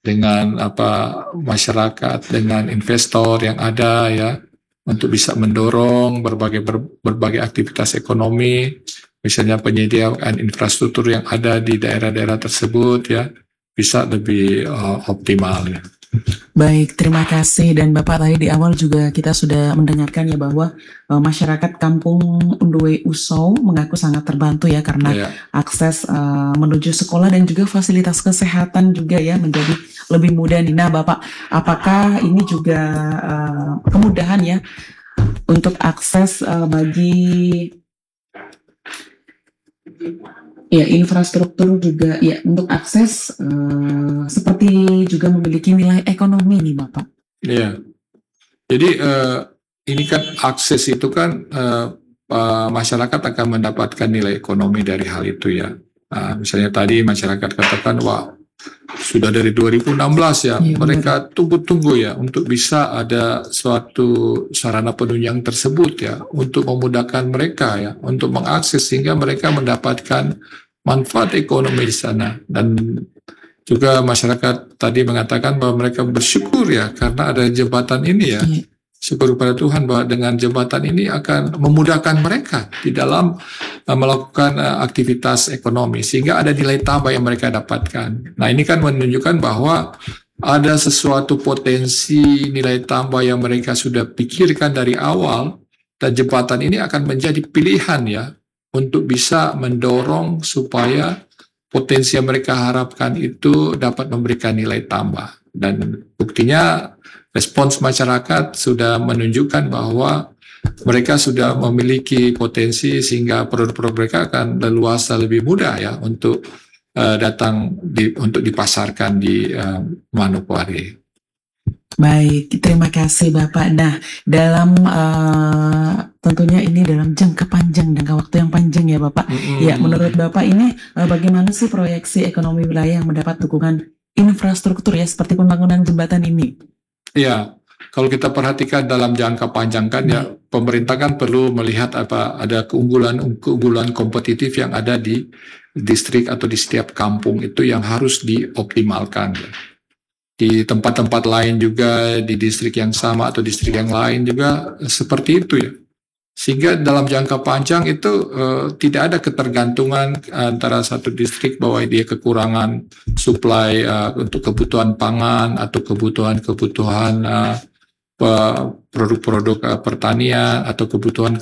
dengan masyarakat, dengan investor yang ada ya, untuk bisa mendorong berbagai aktivitas ekonomi, misalnya penyediaan infrastruktur yang ada di daerah-daerah tersebut ya, bisa lebih optimal ya. Baik, terima kasih. Dan Bapak, tadi di awal juga kita sudah mendengarkan ya bahwa masyarakat Kampung Unduwe Usau mengaku sangat terbantu ya karena akses menuju sekolah dan juga fasilitas kesehatan juga ya menjadi lebih mudah nih. Nah Bapak, apakah ini juga kemudahan ya untuk akses bagi ya infrastruktur juga ya untuk akses seperti juga memiliki nilai ekonomi nih Bapak. Iya. Jadi ini kan akses itu kan masyarakat akan mendapatkan nilai ekonomi dari hal itu ya. Misalnya tadi masyarakat katakan wah sudah dari 2016 ya, mereka tunggu-tunggu ya untuk bisa ada suatu sarana penunjang tersebut ya untuk memudahkan mereka ya untuk mengakses sehingga mereka mendapatkan manfaat ekonomi di sana. Dan juga masyarakat tadi mengatakan bahwa mereka bersyukur ya karena ada jembatan ini ya. Syukur kepada Tuhan bahwa dengan jembatan ini akan memudahkan mereka di dalam melakukan aktivitas ekonomi sehingga ada nilai tambah yang mereka dapatkan. Nah ini kan menunjukkan bahwa ada sesuatu potensi nilai tambah yang mereka sudah pikirkan dari awal dan jembatan ini akan menjadi pilihan ya untuk bisa mendorong supaya potensi yang mereka harapkan itu dapat memberikan nilai tambah. Dan buktinya respons masyarakat sudah menunjukkan bahwa mereka sudah memiliki potensi sehingga produk-produk mereka akan leluasa lebih mudah ya untuk untuk dipasarkan di Manokwari. Baik, terima kasih Bapak. Nah, dalam tentunya ini dalam jangka panjang, jangka waktu yang panjang ya Bapak. Ya, menurut Bapak ini bagaimana sih proyeksi ekonomi wilayah yang mendapat dukungan infrastruktur ya seperti pembangunan jembatan ini? Ya, kalau kita perhatikan dalam jangka panjang kan ya pemerintah kan perlu melihat ada keunggulan kompetitif yang ada di distrik atau di setiap kampung itu yang harus dioptimalkan. Di tempat-tempat lain juga di distrik yang sama atau distrik yang lain juga seperti itu ya. Sehingga dalam jangka panjang itu tidak ada ketergantungan antara satu distrik bahwa dia kekurangan suplai untuk kebutuhan pangan atau kebutuhan produk-produk pertanian atau kebutuhan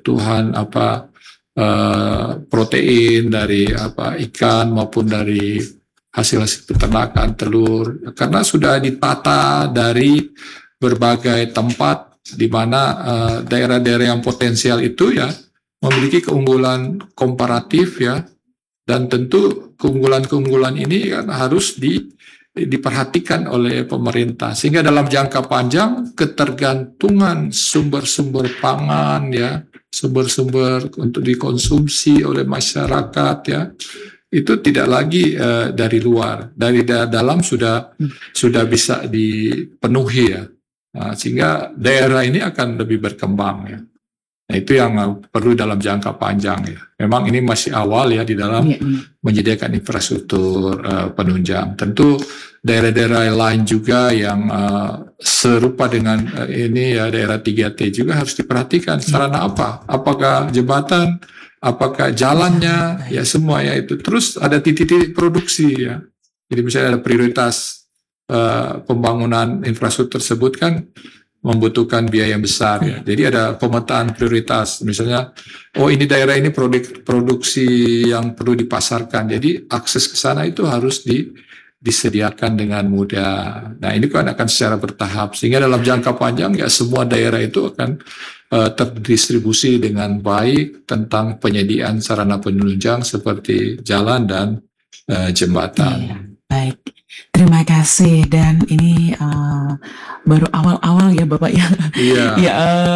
protein dari ikan maupun dari hasil peternakan telur karena sudah ditata dari berbagai tempat di mana daerah-daerah yang potensial itu ya memiliki keunggulan komparatif ya dan tentu keunggulan-keunggulan ini kan harus diperhatikan oleh pemerintah sehingga dalam jangka panjang ketergantungan sumber-sumber pangan ya sumber-sumber untuk dikonsumsi oleh masyarakat ya itu tidak lagi dari luar dari dalam sudah bisa dipenuhi ya. Nah, sehingga daerah ini akan lebih berkembang ya. Nah, itu yang perlu dalam jangka panjang ya. Memang ini masih awal ya di dalam menyediakan infrastruktur penunjang. Tentu daerah-daerah lain juga yang serupa dengan ini ya daerah 3T juga harus diperhatikan sarana apa? Apakah jembatan, apakah jalannya, ya semua ya itu. Terus ada titik-titik produksi ya. Jadi misalnya ada prioritas pembangunan infrastruktur tersebut kan membutuhkan biaya yang besar ya. Jadi ada pemetaan prioritas. Misalnya, oh ini daerah ini produksi yang perlu dipasarkan. Jadi akses ke sana itu harus disediakan dengan mudah. Nah ini kan akan secara bertahap. Sehingga dalam jangka panjang ya semua daerah itu akan terdistribusi dengan baik tentang penyediaan sarana penunjang seperti jalan dan jembatan. Baik. Terima kasih dan ini baru awal-awal ya Bapak ya. Iya. Ya,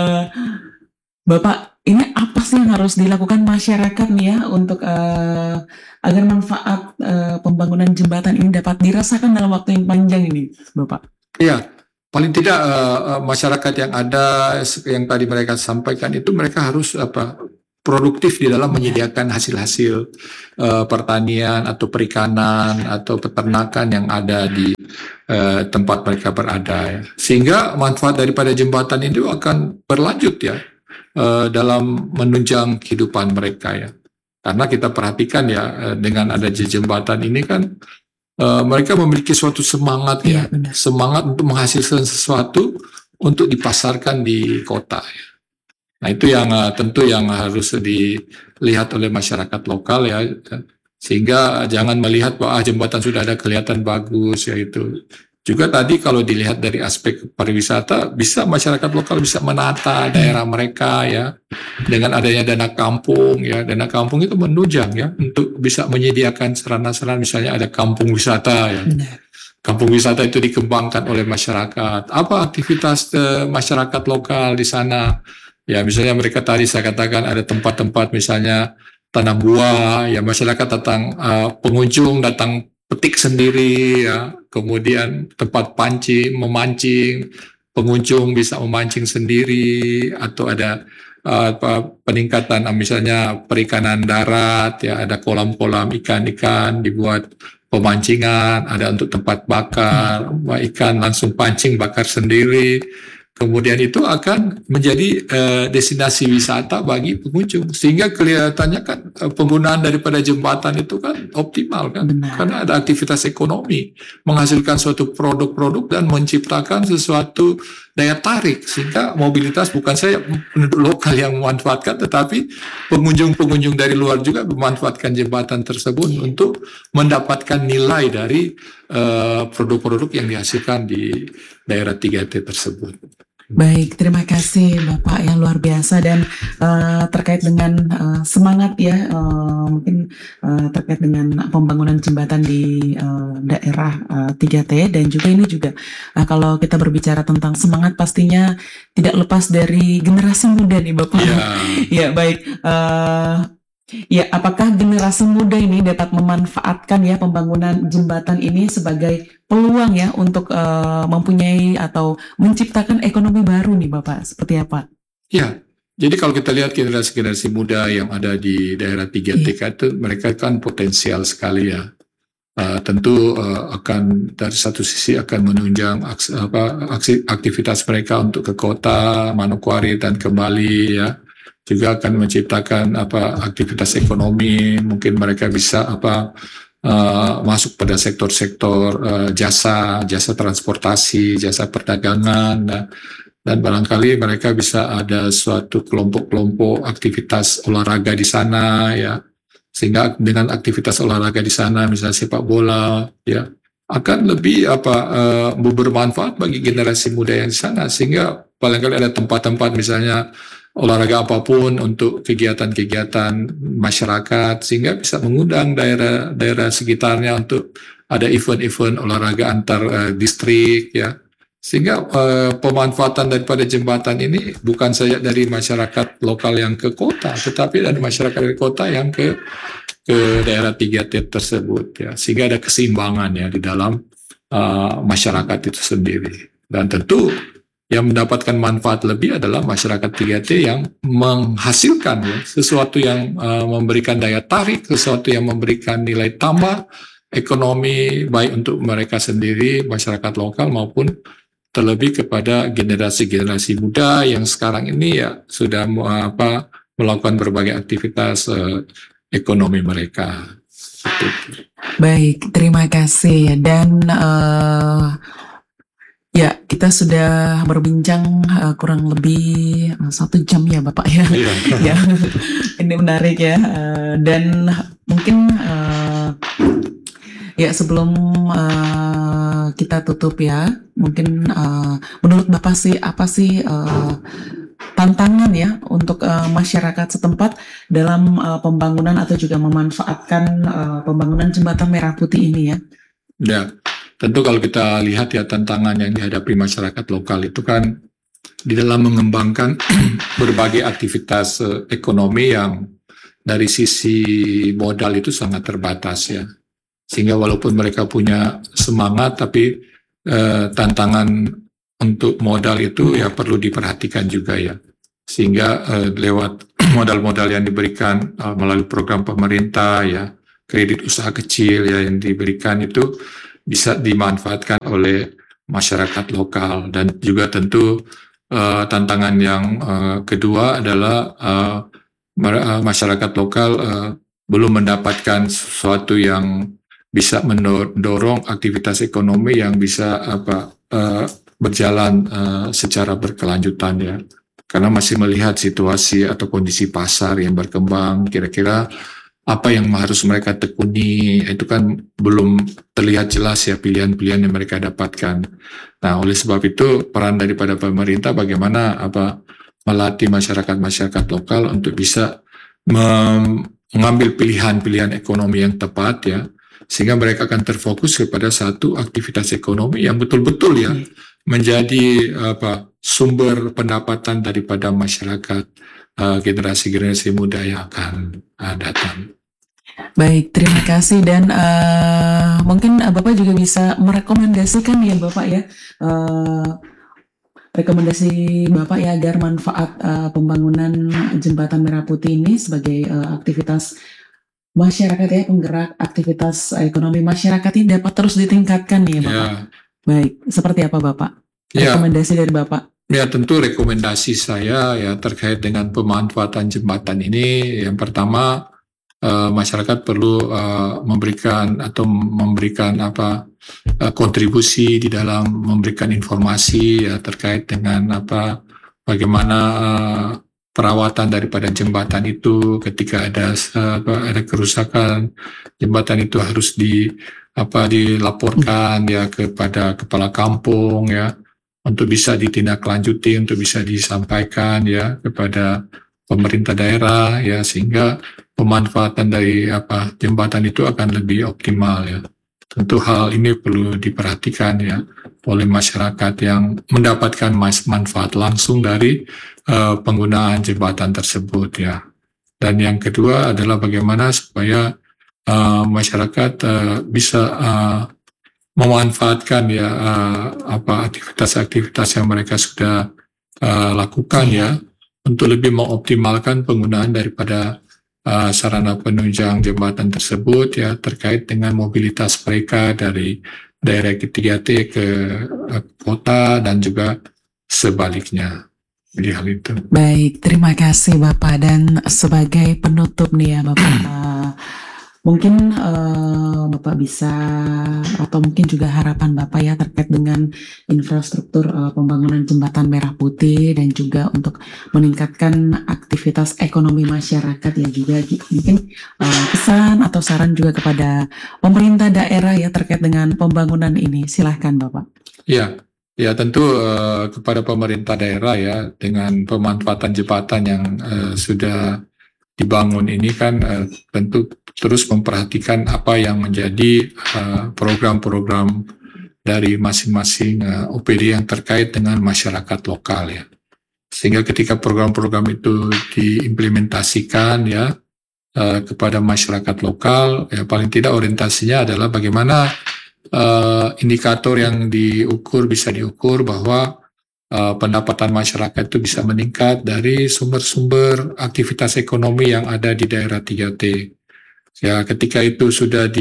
Bapak ini apa sih yang harus dilakukan masyarakat nih ya untuk agar manfaat pembangunan jembatan ini dapat dirasakan dalam waktu yang panjang ini, Bapak? Iya, paling tidak masyarakat yang ada yang tadi mereka sampaikan itu mereka harus produktif di dalam menyediakan hasil-hasil pertanian atau perikanan atau peternakan yang ada di tempat mereka berada ya. Sehingga manfaat daripada jembatan itu akan berlanjut ya dalam menunjang kehidupan mereka ya. Karena kita perhatikan ya dengan ada jembatan ini kan mereka memiliki suatu semangat ya, semangat untuk menghasilkan sesuatu untuk dipasarkan di kota ya. Nah itu yang tentu yang harus dilihat oleh masyarakat lokal ya, sehingga jangan melihat bahwa jembatan sudah ada kelihatan bagus ya itu. Juga tadi kalau dilihat dari aspek pariwisata, bisa masyarakat lokal bisa menata daerah mereka ya dengan adanya dana kampung ya. Dana kampung itu menunjang ya untuk bisa menyediakan sarana-sarana, misalnya ada kampung wisata ya. Kampung wisata itu dikembangkan oleh masyarakat. Apa aktivitas masyarakat lokal di sana? Ya misalnya mereka tadi saya katakan ada tempat-tempat misalnya tanam buah, ya masyarakat datang, pengunjung datang petik sendiri, ya kemudian tempat memancing, pengunjung bisa memancing sendiri, atau ada peningkatan misalnya perikanan darat, ya ada kolam-kolam ikan-ikan dibuat pemancingan, ada untuk tempat bakar ikan langsung pancing bakar sendiri. Kemudian itu akan menjadi destinasi wisata bagi pengunjung, sehingga kelihatannya kan penggunaan daripada jembatan itu kan optimal kan. Benar. Karena ada aktivitas ekonomi, menghasilkan suatu produk-produk dan menciptakan sesuatu daya tarik, sehingga mobilitas bukan saya penduduk lokal yang memanfaatkan, tetapi pengunjung-pengunjung dari luar juga memanfaatkan jembatan tersebut untuk mendapatkan nilai dari produk-produk yang dihasilkan di daerah 3T tersebut. Baik, terima kasih Bapak yang luar biasa, dan terkait dengan semangat ya, mungkin terkait dengan pembangunan jembatan di daerah 3T, dan juga ini juga kalau kita berbicara tentang semangat pastinya tidak lepas dari generasi muda nih Bapak. Ya baik. Ya, apakah generasi muda ini dapat memanfaatkan ya pembangunan jembatan ini sebagai peluang ya untuk mempunyai atau menciptakan ekonomi baru nih Bapak, seperti apa? Ya, jadi kalau kita lihat generasi-generasi muda yang ada di daerah 3T itu mereka kan potensial sekali ya. Tentu akan dari satu sisi akan menunjang aktivitas mereka untuk ke kota Manokwari dan kembali ya. Juga akan menciptakan aktivitas ekonomi, mungkin mereka bisa masuk pada sektor-sektor jasa transportasi, jasa perdagangan, dan barangkali mereka bisa ada suatu kelompok-kelompok aktivitas olahraga di sana ya, sehingga dengan aktivitas olahraga di sana misalnya sepak bola ya akan lebih bermanfaat bagi generasi muda yang di sana, sehingga barangkali ada tempat-tempat misalnya olahraga apapun untuk kegiatan-kegiatan masyarakat, sehingga bisa mengundang daerah sekitarnya untuk ada event-event olahraga antar distrik ya, sehingga pemanfaatan daripada jembatan ini bukan saja dari masyarakat lokal yang ke kota, tetapi dari masyarakat dari kota yang ke daerah 3T tersebut ya, sehingga ada keseimbangan ya di dalam masyarakat itu sendiri. Dan tentu yang mendapatkan manfaat lebih adalah masyarakat 3T yang menghasilkan ya, sesuatu yang memberikan daya tarik, sesuatu yang memberikan nilai tambah ekonomi baik untuk mereka sendiri, masyarakat lokal, maupun terlebih kepada generasi-generasi muda yang sekarang ini ya sudah melakukan berbagai aktivitas ekonomi mereka. Baik, terima kasih. Dan ya, kita sudah berbincang kurang lebih 1 jam ya Bapak ya. Ya, ini menarik ya. Dan mungkin ya sebelum kita tutup ya, mungkin menurut Bapak sih apa sih tantangan ya untuk masyarakat setempat dalam pembangunan atau juga memanfaatkan pembangunan jembatan Merah Putih ini ya? Ya. Tentu kalau kita lihat ya tantangan yang dihadapi masyarakat lokal itu kan di dalam mengembangkan berbagai aktivitas ekonomi yang dari sisi modal itu sangat terbatas ya. Sehingga walaupun mereka punya semangat, tapi tantangan untuk modal itu ya perlu diperhatikan juga ya. Sehingga lewat modal-modal yang diberikan melalui program pemerintah ya, kredit usaha kecil ya yang diberikan itu bisa dimanfaatkan oleh masyarakat lokal. Dan juga tentu tantangan yang kedua adalah masyarakat lokal belum mendapatkan sesuatu yang bisa mendorong aktivitas ekonomi yang bisa berjalan secara berkelanjutan ya. Karena masih melihat situasi atau kondisi pasar yang berkembang, kira-kira apa yang harus mereka tekuni, itu kan belum terlihat jelas ya pilihan-pilihan yang mereka dapatkan. Nah, oleh sebab itu peran daripada pemerintah bagaimana melatih masyarakat lokal untuk bisa mengambil pilihan-pilihan ekonomi yang tepat ya, sehingga mereka akan terfokus kepada satu aktivitas ekonomi yang betul-betul ya menjadi sumber pendapatan daripada masyarakat generasi-generasi muda yang akan datang. Baik, terima kasih. Dan mungkin Bapak juga bisa merekomendasikan ya Bapak ya, rekomendasi Bapak ya agar manfaat pembangunan Jembatan Merah Putih ini sebagai aktivitas masyarakat ya, penggerak aktivitas ekonomi masyarakat ini dapat terus ditingkatkan ya Bapak. Ya. Baik, seperti apa Bapak? Rekomendasi dari Bapak? Ya, tentu rekomendasi saya ya terkait dengan pemanfaatan jembatan ini, yang pertama masyarakat perlu memberikan kontribusi di dalam memberikan informasi ya terkait dengan bagaimana perawatan daripada jembatan itu. Ketika ada kerusakan jembatan itu harus dilaporkan ya kepada kepala kampung ya, untuk bisa ditindaklanjuti, untuk bisa disampaikan ya kepada pemerintah daerah ya, sehingga pemanfaatan dari jembatan itu akan lebih optimal ya. Tentu hal ini perlu diperhatikan ya oleh masyarakat yang mendapatkan manfaat langsung dari penggunaan jembatan tersebut ya. Dan yang kedua adalah bagaimana supaya masyarakat bisa memanfaatkan ya aktivitas-aktivitas yang mereka sudah lakukan ya, untuk lebih mengoptimalkan penggunaan daripada sarana penunjang jembatan tersebut ya, terkait dengan mobilitas mereka dari daerah 3T ke kota dan juga sebaliknya. Jadi hal itu. Baik, terima kasih Bapak. Dan sebagai penutup nih ya Bapak, mungkin Bapak bisa, atau mungkin juga harapan Bapak ya terkait dengan infrastruktur pembangunan Jembatan Merah Putih dan juga untuk meningkatkan aktivitas ekonomi masyarakat ya, juga mungkin pesan atau saran juga kepada pemerintah daerah ya terkait dengan pembangunan ini. Silahkan Bapak. Ya tentu kepada pemerintah daerah ya, dengan pemanfaatan jembatan yang sudah dibangun ini kan tentu terus memperhatikan apa yang menjadi program-program dari masing-masing OPD yang terkait dengan masyarakat lokal ya. Sehingga ketika program-program itu diimplementasikan ya kepada masyarakat lokal ya, paling tidak orientasinya adalah bagaimana indikator yang bisa diukur bahwa pendapatan masyarakat itu bisa meningkat dari sumber-sumber aktivitas ekonomi yang ada di daerah 3T. Ya, ketika itu sudah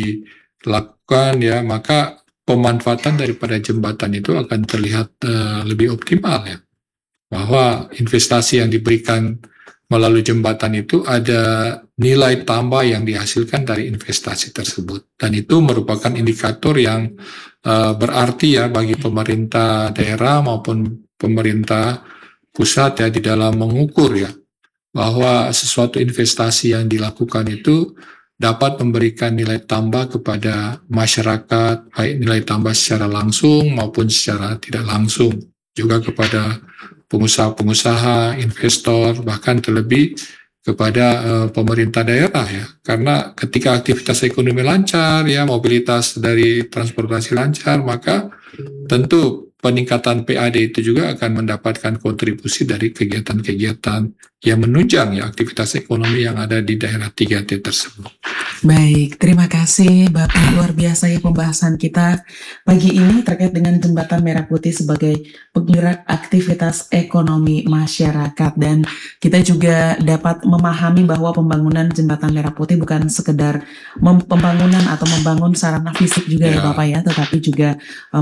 dilakukan ya, maka pemanfaatan daripada jembatan itu akan terlihat lebih optimal ya. Bahwa investasi yang diberikan melalui jembatan itu ada nilai tambah yang dihasilkan dari investasi tersebut. Dan itu merupakan indikator yang berarti ya bagi pemerintah daerah maupun pemerintah pusat ya, di dalam mengukur ya bahwa sesuatu investasi yang dilakukan itu dapat memberikan nilai tambah kepada masyarakat, baik nilai tambah secara langsung maupun secara tidak langsung, juga kepada pengusaha-pengusaha, investor, bahkan terlebih kepada pemerintah daerah ya. Karena ketika aktivitas ekonomi lancar ya, mobilitas dari transportasi lancar, maka tentu peningkatan PAD itu juga akan mendapatkan kontribusi dari kegiatan-kegiatan yang menunjang ya aktivitas ekonomi yang ada di daerah 3T tersebut. Baik, terima kasih Bapak, luar biasa ya pembahasan kita pagi ini terkait dengan Jembatan Merah Putih sebagai penggerak aktivitas ekonomi masyarakat, dan kita juga dapat memahami bahwa pembangunan Jembatan Merah Putih bukan sekedar pembangunan atau membangun sarana fisik juga ya Bapak ya, tetapi juga